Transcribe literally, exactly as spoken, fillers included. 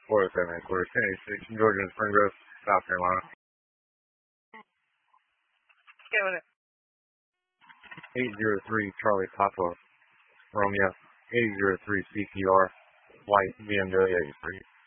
four oh seven headquarters, ten eighty-six, Georgia and Spring Grove, South Carolina. Get with it. eight zero three Charlie Papa, Romeo, eight zero three C P R, white B M W eighty-three.